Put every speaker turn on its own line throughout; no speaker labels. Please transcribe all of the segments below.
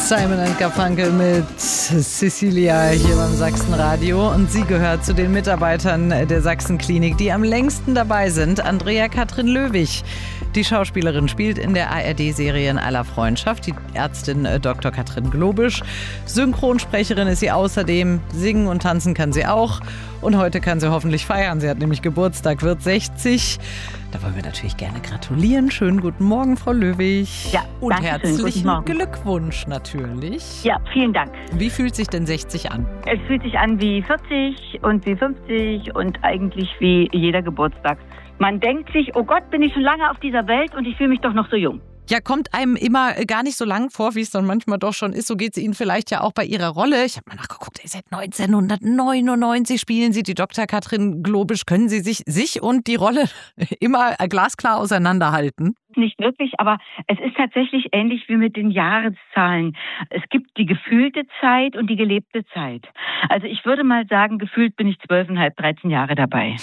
Simon & Garfunkel mit Cecilia hier beim Sachsenradio. Und sie gehört zu den Mitarbeitern der Sachsenklinik, die am längsten dabei sind. Andrea Katrin Löwig. Die Schauspielerin spielt in der ARD-Serie In aller Freundschaft. Die Ärztin Dr. Katrin Globisch. Synchronsprecherin ist sie außerdem. Singen und tanzen kann sie auch. Und heute kann sie hoffentlich feiern. Sie hat nämlich Geburtstag, wird 60. Da wollen wir natürlich gerne gratulieren. Schönen guten Morgen, Frau Löwig.
Ja,
und herzlichen Glückwunsch natürlich.
Ja, vielen Dank.
Wie fühlt sich denn 60 an?
Es fühlt sich an wie 40 und wie 50 und eigentlich wie jeder Geburtstag. Man denkt sich, oh Gott, bin ich schon lange auf dieser Welt und ich fühle mich doch noch so jung.
Ja, kommt einem immer gar nicht so lang vor, wie es dann manchmal doch schon ist. So geht es Ihnen vielleicht ja auch bei Ihrer Rolle. Ich habe mal nachgeguckt, seit 1999 spielen Sie die Dr. Katrin Globisch. Können Sie sich und die Rolle immer glasklar auseinanderhalten?
Nicht wirklich, aber es ist tatsächlich ähnlich wie mit den Jahreszahlen. Es gibt die gefühlte Zeit und die gelebte Zeit. Also ich würde mal sagen, gefühlt bin ich 12,5, 13 Jahre dabei.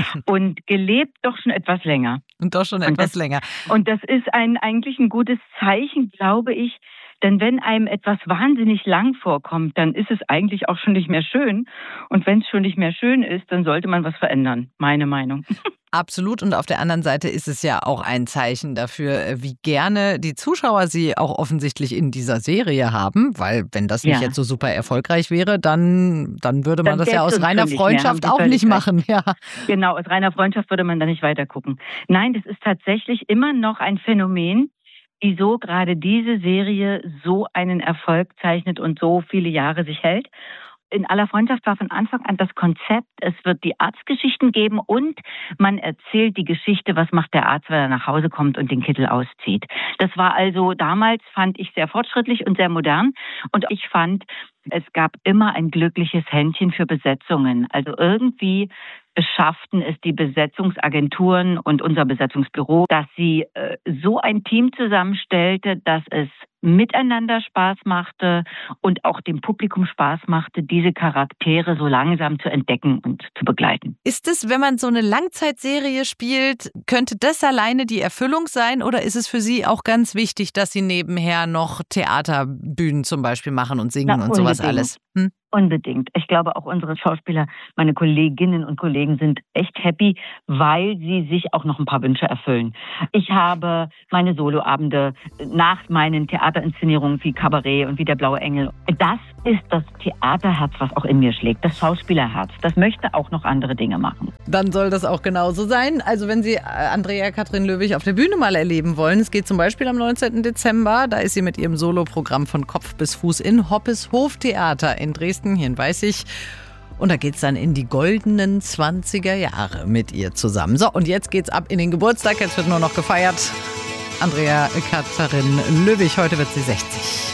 Und gelebt doch schon etwas länger.
Und doch schon etwas länger.
Und das ist eigentlich ein gutes Zeichen, glaube ich. Denn wenn einem etwas wahnsinnig lang vorkommt, dann ist es eigentlich auch schon nicht mehr schön. Und wenn es schon nicht mehr schön ist, dann sollte man was verändern. Meine Meinung.
Absolut. Und auf der anderen Seite ist es ja auch ein Zeichen dafür, wie gerne die Zuschauer Sie auch offensichtlich in dieser Serie haben. Weil wenn das nicht jetzt so super erfolgreich wäre, dann würde man das ja aus reiner Freundschaft auch nicht machen. Ja.
Genau, aus reiner Freundschaft würde man da nicht weiter gucken. Nein, das ist tatsächlich immer noch ein Phänomen, wieso gerade diese Serie so einen Erfolg zeichnet und so viele Jahre sich hält. In aller Freundschaft war von Anfang an das Konzept, es wird die Arztgeschichten geben und man erzählt die Geschichte, was macht der Arzt, wenn er nach Hause kommt und den Kittel auszieht. Das war also damals, fand ich, sehr fortschrittlich und sehr modern. Und ich fand, es gab immer ein glückliches Händchen für Besetzungen. Also irgendwie schafften es die Besetzungsagenturen und unser Besetzungsbüro, dass sie so ein Team zusammenstellte, dass es miteinander Spaß machte und auch dem Publikum Spaß machte, diese Charaktere so langsam zu entdecken und zu begleiten.
Ist es, wenn man so eine Langzeitserie spielt, könnte das alleine die Erfüllung sein oder ist es für Sie auch ganz wichtig, dass Sie nebenher noch Theaterbühnen zum Beispiel machen und singen und sowas alles?
Unbedingt. Ich glaube, auch unsere Schauspieler, meine Kolleginnen und Kollegen sind echt happy, weil sie sich auch noch ein paar Wünsche erfüllen. Ich habe meine Soloabende nach meinen Theaterinszenierungen wie Kabarett und wie Der blaue Engel. Das ist das Theaterherz, was auch in mir schlägt, das Schauspielerherz. Das möchte auch noch andere Dinge machen.
Dann soll das auch genauso sein. Also wenn Sie Andrea Katrin Löwig auf der Bühne mal erleben wollen, es geht zum Beispiel am 19. Dezember, da ist sie mit ihrem Soloprogramm von Kopf bis Fuß in Hoppes Hoftheater in Dresden, hier in Weißig. Und da geht's dann in die goldenen 20er Jahre mit ihr zusammen. So, und jetzt geht's ab in den Geburtstag. Jetzt wird nur noch gefeiert. Andrea Katrin Löwig, heute wird sie 60.